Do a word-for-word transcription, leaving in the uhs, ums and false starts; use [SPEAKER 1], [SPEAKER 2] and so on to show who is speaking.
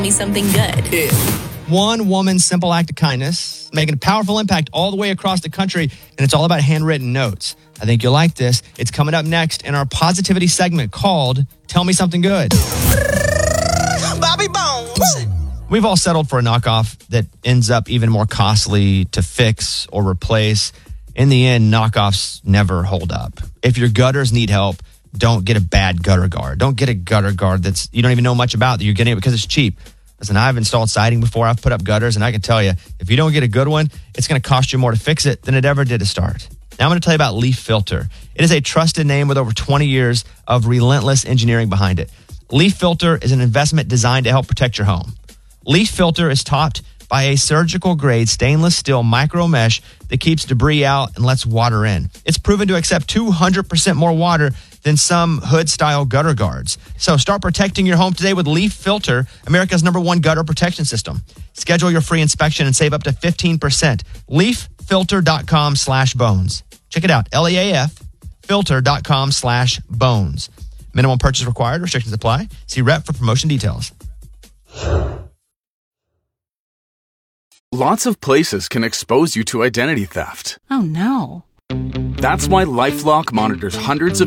[SPEAKER 1] Me something good.
[SPEAKER 2] Yeah. One woman's simple act of kindness, making a powerful impact all the way across the country, and it's all about handwritten notes. I think you'll like this. It's coming up next in our positivity segment called Tell Me Something Good.
[SPEAKER 3] Bobby Bones.
[SPEAKER 2] We've all settled for a knockoff that ends up even more costly to fix or replace. In the end, knockoffs never hold up. If your gutters need help, don't get a bad gutter guard. Don't get a gutter guard that's you don't even know much about, that you're getting it because it's cheap. Listen, I've installed siding before. I've put up gutters, and I can tell you, if you don't get a good one, it's going to cost you more to fix it than it ever did to start. Now I'm going to tell you about Leaf Filter. It is a trusted name with over twenty years of relentless engineering behind it. Leaf Filter is an investment designed to help protect your home. Leaf Filter is topped by a surgical-grade stainless steel micro mesh that keeps debris out and lets water in. It's proven to accept two hundred percent more water than some hood-style gutter guards. So start protecting your home today with Leaf Filter, America's number one gutter protection system. Schedule your free inspection and save up to fifteen percent. leaffilter.com slash bones. Check it out, L E A F filter.com slash bones. Minimum purchase required. Restrictions apply. See rep for promotion details.
[SPEAKER 4] Lots of places can expose you to identity theft.
[SPEAKER 5] Oh, no.
[SPEAKER 4] That's why LifeLock monitors hundreds of